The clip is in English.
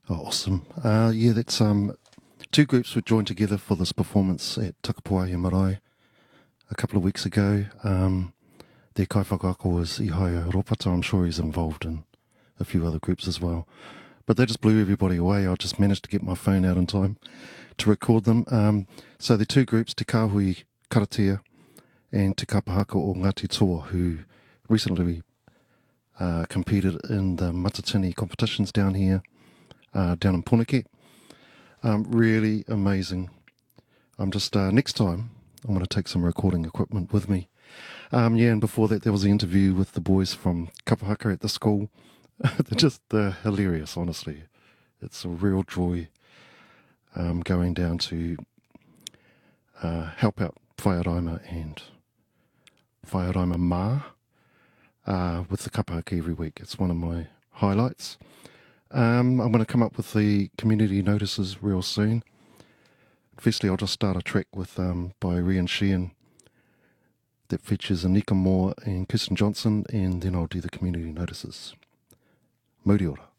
Oh, awesome. Yeah, that's two groups were joined together for this performance at Takapuaia Marae a couple of weeks ago. Their kaiwhakaako was Ihaia Ropata. I'm sure he's involved in a few other groups as well. But they just blew everybody away. I just managed to get my phone out in time to record them. So the two groups, Te Kāhui Karatea and Te Kapahaka o Ngāti Toa, who recently competed in the Matatini competitions down here, down in Punake. Really amazing. I'm just, next time, I'm going to take some recording equipment with me. And before that, there was the interview with the boys from Kapahaka at the school. they're hilarious, honestly. It's a real joy going down to help out Whaiaraima and Whaiaraima Ma with the kapahaka every week. It's one of my highlights. I'm going to come up with the community notices real soon. Firstly, I'll just start a track with by Rian Sheehan that features Anika Moore and Kirsten Johnson, and then I'll do the community notices. Muriora.